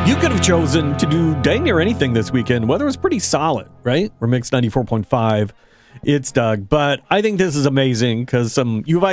You could have chosen to do dang near anything this weekend. Weather was pretty solid, right? We're Mix 94.5. It's Doug. But I think this is amazing because some U of I